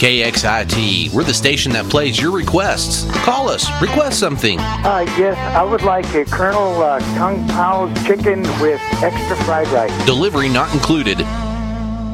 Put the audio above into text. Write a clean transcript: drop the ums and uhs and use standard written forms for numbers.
KXIT, we're the station that plays your requests. Call us, request something. Yes, I would like a Colonel Kung Pao chicken with extra fried rice. Delivery not included.